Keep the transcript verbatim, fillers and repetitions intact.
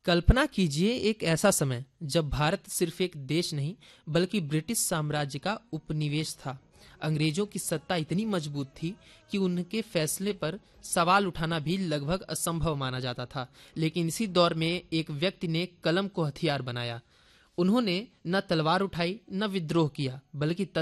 कल्पना कीजिए एक ऐसा समय जब भारत सिर्फ एक देश नहीं बल्कि ब्रिटिश साम्राज्य का उपनिवेश था। अंग्रेजों की सत्ता इतनी मजबूत थी कि उनके फैसले पर सवाल उठाना भी लगभग असंभव माना जाता था। लेकिन इसी दौर में एक व्यक्ति ने कलम को हथियार बनाया। उन्होंने न तलवार उठाई न विद्रोह किया, बल्कि